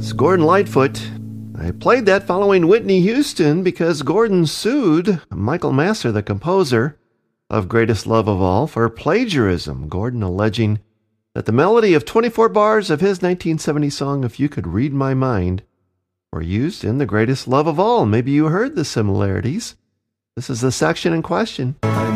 That's Gordon Lightfoot. I played that following Whitney Houston because Gordon sued Michael Masser, the composer of Greatest Love of All, for plagiarism. Gordon alleging that the melody of 24 bars of his 1970 song, If You Could Read My Mind, were used in The Greatest Love of All. Maybe you heard the similarities. This is the section in question.